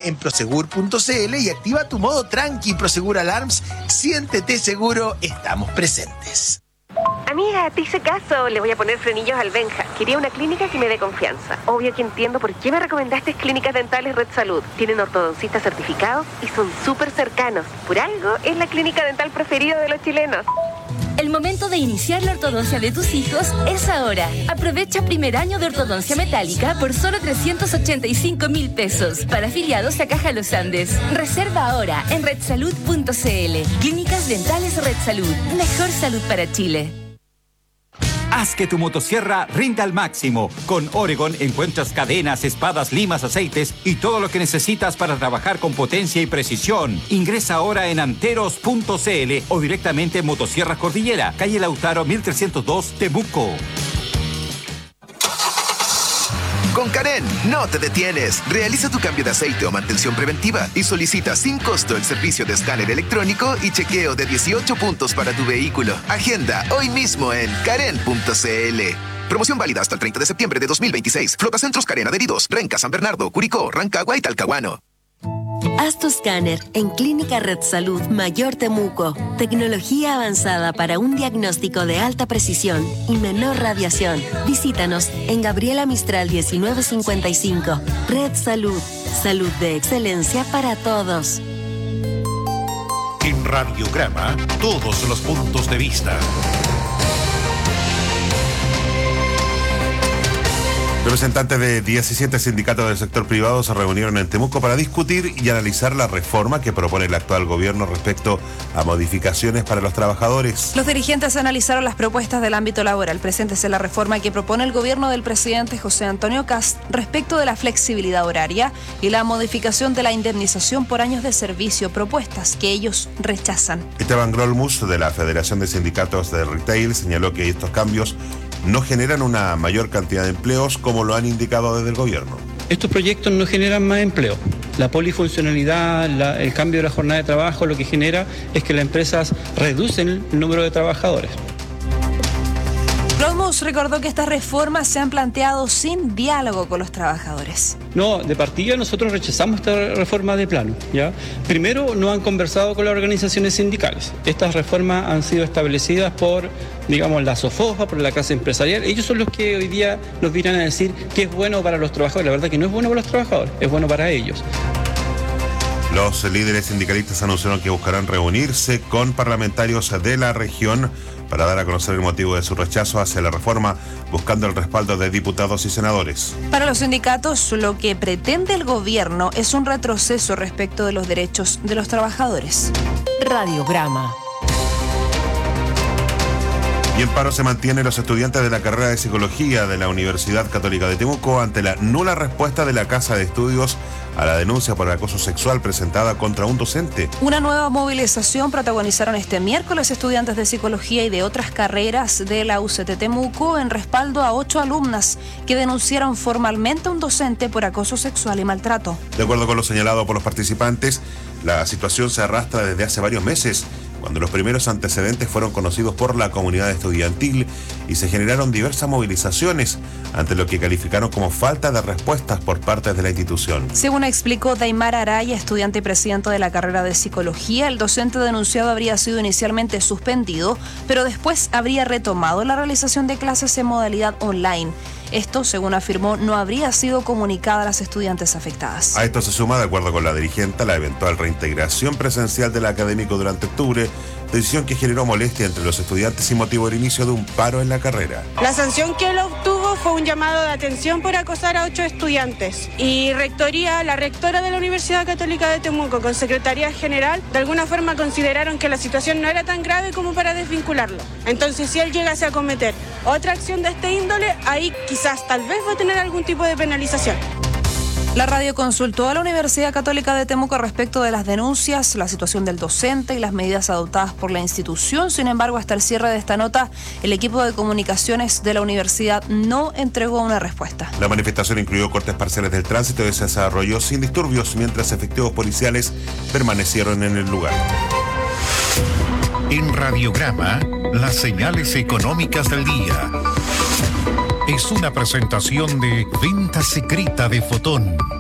en prosegur.cl y activa tu modo tranqui. Prosegur Alarms, siéntete seguro, estamos presentes. Amiga, te hice caso, le voy a poner frenillos al Benja. Quería una clínica que me dé confianza. Obvio que entiendo por qué me recomendaste Clínicas Dentales Red Salud. Tienen ortodoncistas certificados y son súper cercanos. Por algo, es la clínica dental preferida de los chilenos. El momento de iniciar la ortodoncia de tus hijos es ahora. Aprovecha primer año de ortodoncia metálica por solo 385.000 pesos. Para afiliados a Caja Los Andes. Reserva ahora en redsalud.cl. Clínicas Dentales Red Salud. Mejor salud para Chile. Haz que tu motosierra rinda al máximo. Con Oregon encuentras cadenas, espadas, limas, aceites y todo lo que necesitas para trabajar con potencia y precisión. Ingresa ahora en anteros.cl o directamente en Motosierras Cordillera, calle Lautaro 1302, Temuco. Con Karen, no te detienes. Realiza tu cambio de aceite o mantención preventiva y solicita sin costo el servicio de escáner electrónico y chequeo de 18 puntos para tu vehículo. Agenda hoy mismo en karen.cl. Promoción válida hasta el 30 de septiembre de 2026. Flotacentros Karen adheridos. Renca, San Bernardo, Curicó, Rancagua y Talcahuano. Haz tu escáner en Clínica Red Salud Mayor Temuco. Tecnología avanzada para un diagnóstico de alta precisión y menor radiación. Visítanos en Gabriela Mistral 1955. Red Salud. Salud de excelencia para todos. En Radiograma, todos los puntos de vista. Representantes de 17 sindicatos del sector privado se reunieron en Temuco para discutir y analizar la reforma que propone el actual gobierno respecto a modificaciones para los trabajadores. Los dirigentes analizaron las propuestas del ámbito laboral presentes en la reforma que propone el gobierno del presidente José Antonio Kast respecto de la flexibilidad horaria y la modificación de la indemnización por años de servicio, propuestas que ellos rechazan. Esteban Grolmus, de la Federación de Sindicatos de Retail, señaló que estos cambios no generan una mayor cantidad de empleos como lo han indicado desde el gobierno. Estos proyectos no generan más empleo. La polifuncionalidad, el cambio de la jornada de trabajo, lo que genera es que las empresas reducen el número de trabajadores. Grolmus recordó que estas reformas se han planteado sin diálogo con los trabajadores. No, de partida nosotros rechazamos esta reforma de plano, ¿ya? Primero, no han conversado con las organizaciones sindicales. Estas reformas han sido establecidas por, digamos, la SOFOJA, por la clase empresarial. Ellos son los que hoy día nos vienen a decir que es bueno para los trabajadores. La verdad que no es bueno para los trabajadores, es bueno para ellos. Los líderes sindicalistas anunciaron que buscarán reunirse con parlamentarios de la región para dar a conocer el motivo de su rechazo hacia la reforma, buscando el respaldo de diputados y senadores. Para los sindicatos, lo que pretende el gobierno es un retroceso respecto de los derechos de los trabajadores. Radiograma. Y en paro se mantienen los estudiantes de la carrera de Psicología de la Universidad Católica de Temuco ante la nula respuesta de la Casa de Estudios a la denuncia por acoso sexual presentada contra un docente. Una nueva movilización protagonizaron este miércoles estudiantes de Psicología y de otras carreras de la UCT Temuco en respaldo a 8 alumnas que denunciaron formalmente a un docente por acoso sexual y maltrato. De acuerdo con lo señalado por los participantes, la situación se arrastra desde hace varios meses, cuando los primeros antecedentes fueron conocidos por la comunidad estudiantil y se generaron diversas movilizaciones ante lo que calificaron como falta de respuestas por parte de la institución. Según explicó Daimar Araya, estudiante y presidente de la carrera de Psicología, el docente denunciado habría sido inicialmente suspendido, pero después habría retomado la realización de clases en modalidad online. Esto, según afirmó, no habría sido comunicado a las estudiantes afectadas. A esto se suma, de acuerdo con la dirigente, la eventual reintegración presencial del académico durante octubre, decisión que generó molestia entre los estudiantes y motivó el inicio de un paro en la carrera. La sanción que él obtuvo fue un llamado de atención por acosar a 8 estudiantes. Y la rectora de la Universidad Católica de Temuco, con Secretaría General, de alguna forma consideraron que la situación no era tan grave como para desvincularlo. Entonces, si él llegase a cometer otra acción de este índole, ahí quizás tal vez va a tener algún tipo de penalización. La radio consultó a la Universidad Católica de Temuco respecto de las denuncias, la situación del docente y las medidas adoptadas por la institución. Sin embargo, hasta el cierre de esta nota, el equipo de comunicaciones de la universidad no entregó una respuesta. La manifestación incluyó cortes parciales del tránsito y se desarrolló sin disturbios, mientras efectivos policiales permanecieron en el lugar. En Radiograma, las señales económicas del día. Es una presentación de Venta Secreta de Fotón.